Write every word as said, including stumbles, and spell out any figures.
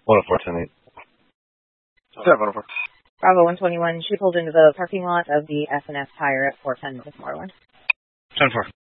one oh four, ten eight. seven one oh four. Bravo one twenty-one, she pulled into the parking lot of the S and S Tire at four ten North Moreland. ten four.